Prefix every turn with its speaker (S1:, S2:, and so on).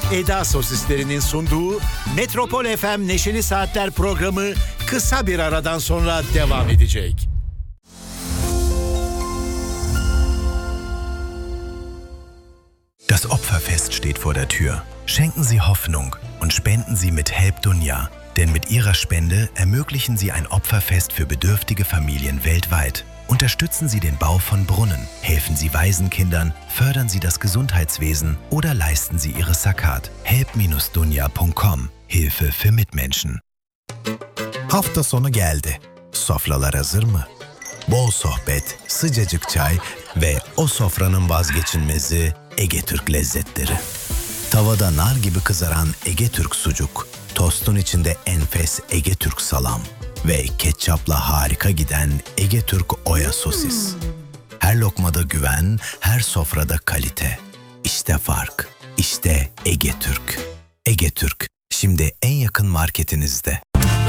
S1: Eda Sosislerinin sunduğu Metropol FM Neşeli Saatler programı kısa bir aradan sonra devam edecek.
S2: Das Opferfest steht vor der Tür. Schenken Sie Hoffnung und spenden Sie mit Help Dunja. Denn mit Ihrer Spende ermöglichen Sie ein Opferfest für bedürftige Familien weltweit. Unterstützen Sie den Bau von Brunnen, helfen Sie Waisenkindern, fördern Sie das Gesundheitswesen oder leisten Sie Ihre Sakat. help-dunya.com. Hilfe für Mitmenschen.
S3: Hafta sonu geldi. Sofralar hazır mı? Bol sohbet, sıcacık çay ve o sofranın vazgeçilmezi Ege Türk lezzetleri. Tavada nar gibi kızaran Ege Türk sucuk, tostun içinde enfes Ege Türk salam ve ketçapla harika giden Ege Türk oya sosis. Her lokmada güven, her sofrada kalite. İşte fark, işte Ege Türk. Ege Türk, şimdi en yakın marketinizde.